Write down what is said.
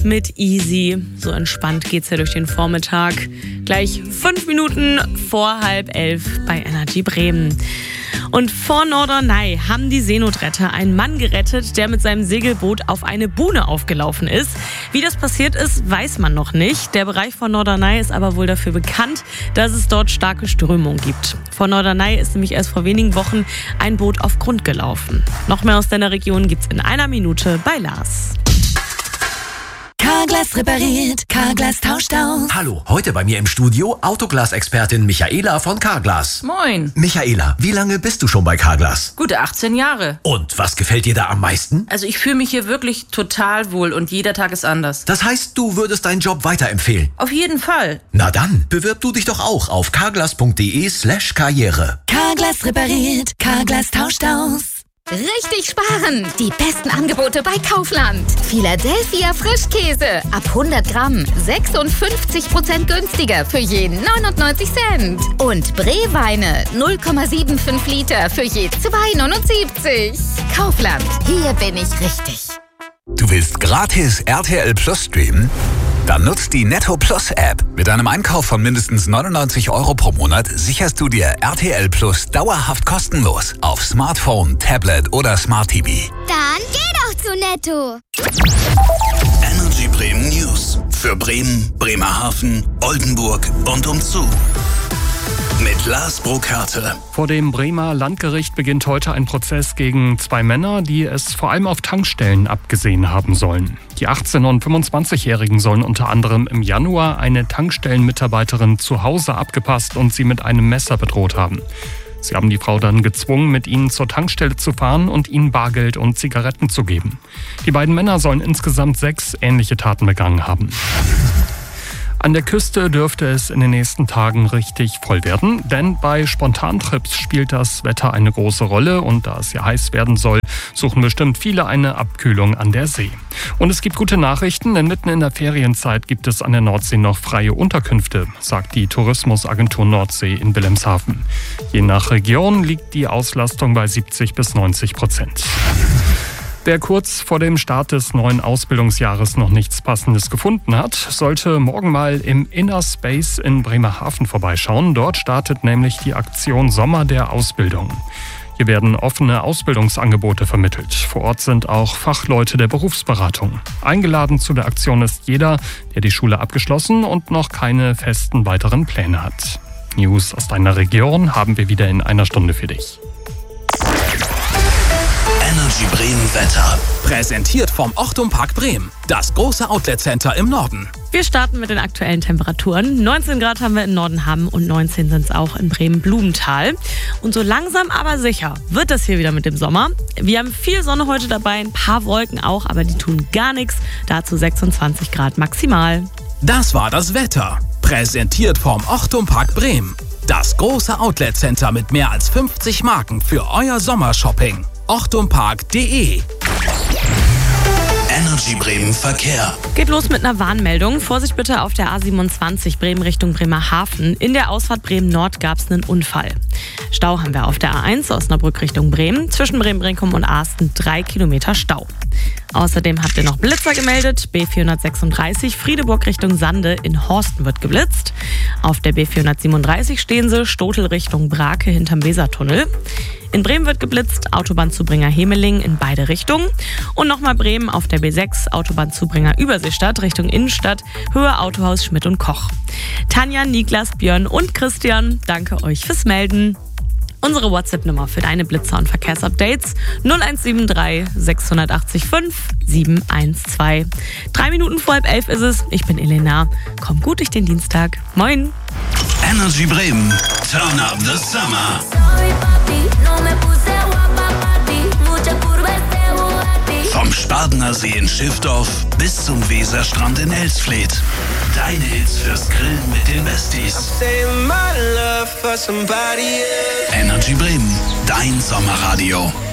mit Easy. So entspannt geht's ja durch den Vormittag. Gleich 5 Minuten vor 10:30 bei Energy Bremen. Und vor Norderney haben die Seenotretter einen Mann gerettet, der mit seinem Segelboot auf eine Buhne aufgelaufen ist. Wie das passiert ist, weiß man noch nicht. Der Bereich von Norderney ist aber wohl dafür bekannt, dass es dort starke Strömungen gibt. Vor Norderney ist nämlich erst vor wenigen Wochen ein Boot auf Grund gelaufen. Noch mehr aus deiner Region gibt's in einer Minute bei Lars. Carglass repariert, Carglass tauscht aus. Hallo, heute bei mir im Studio Autoglas-Expertin Michaela von Carglass. Moin. Michaela, wie lange bist du schon bei Carglass? Gute 18 Jahre. Und was gefällt dir da am meisten? Also ich fühle mich hier wirklich total wohl und jeder Tag ist anders. Das heißt, du würdest deinen Job weiterempfehlen? Auf jeden Fall. Na dann, bewirb du dich doch auch auf carglass.de/karriere. Carglass repariert, Carglass tauscht aus. Richtig sparen! Die besten Angebote bei Kaufland. Philadelphia Frischkäse ab 100 Gramm 56% günstiger für je 99 Cent. Und Bree-Weine 0,75 Liter für je 2,79. Kaufland, hier bin ich richtig. Du willst gratis RTL Plus streamen? Dann nutzt die Netto Plus App. Mit einem Einkauf von mindestens 99 € pro Monat sicherst du dir RTL Plus dauerhaft kostenlos auf Smartphone, Tablet oder Smart TV. Dann geh doch zu Netto. Energy Bremen News. Für Bremen, Bremerhaven, Oldenburg und umzu. Mit Lars Burkhardt. Vor dem Bremer Landgericht beginnt heute ein Prozess gegen 2 Männer, die es vor allem auf Tankstellen abgesehen haben sollen. Die 18- und 25-Jährigen sollen unter anderem im Januar eine Tankstellenmitarbeiterin zu Hause abgepasst und sie mit einem Messer bedroht haben. Sie haben die Frau dann gezwungen, mit ihnen zur Tankstelle zu fahren und ihnen Bargeld und Zigaretten zu geben. Die beiden Männer sollen insgesamt 6 ähnliche Taten begangen haben. An der Küste dürfte es in den nächsten Tagen richtig voll werden, denn bei Spontantrips spielt das Wetter eine große Rolle und da es ja heiß werden soll, suchen bestimmt viele eine Abkühlung an der See. Und es gibt gute Nachrichten, denn mitten in der Ferienzeit gibt es an der Nordsee noch freie Unterkünfte, sagt die Tourismusagentur Nordsee in Wilhelmshaven. Je nach Region liegt die Auslastung bei 70-90%. Wer kurz vor dem Start des neuen Ausbildungsjahres noch nichts Passendes gefunden hat, sollte morgen mal im Inner Space in Bremerhaven vorbeischauen. Dort startet nämlich die Aktion Sommer der Ausbildung. Hier werden offene Ausbildungsangebote vermittelt. Vor Ort sind auch Fachleute der Berufsberatung. Eingeladen zu der Aktion ist jeder, der die Schule abgeschlossen und noch keine festen weiteren Pläne hat. News aus deiner Region haben wir wieder in einer Stunde für dich. Energy Bremen Wetter. Präsentiert vom Ochtum Park Bremen. Das große Outlet-Center im Norden. Wir starten mit den aktuellen Temperaturen. 19 Grad haben wir in Nordenham und 19 sind es auch in Bremen-Blumenthal. Und so langsam aber sicher wird das hier wieder mit dem Sommer. Wir haben viel Sonne heute dabei, ein paar Wolken auch, aber die tun gar nichts. Dazu 26 Grad maximal. Das war das Wetter. Präsentiert vom Ochtum Park Bremen. Das große Outlet-Center mit mehr als 50 Marken für euer Sommershopping. ochtumpark.de. Energy Bremen Verkehr. Geht los mit einer Warnmeldung. Vorsicht bitte auf der A27 Bremen Richtung Bremerhaven. In der Ausfahrt Bremen Nord gab es einen Unfall. Stau haben wir auf der A1 Osnabrück Richtung Bremen. Zwischen Bremen-Brinkum und Asten 3 Kilometer Stau. Außerdem habt ihr noch Blitzer gemeldet. B436 Friedeburg Richtung Sande in Horsten wird geblitzt. Auf der B437 stehen sie, Stotel Richtung Brake hinterm Wesertunnel. In Bremen wird geblitzt, Autobahnzubringer Hemeling in beide Richtungen. Und nochmal Bremen auf der B6, Autobahnzubringer Überseestadt Richtung Innenstadt, Höhe Autohaus Schmidt und Koch. Tanja, Niklas, Björn und Christian, danke euch fürs Melden. Unsere WhatsApp-Nummer für deine Blitzer- und Verkehrsupdates 0173 680 712. 3 Minuten vor 10:30 ist es. Ich bin Elena. Komm gut durch den Dienstag. Moin. Energy Bremen. Turn up the summer. Vom Spadener See in Schiffdorf bis zum Weserstrand in Elsfleth. Deine Hits fürs Grillen mit den Besties. Energy Bremen, dein Sommerradio.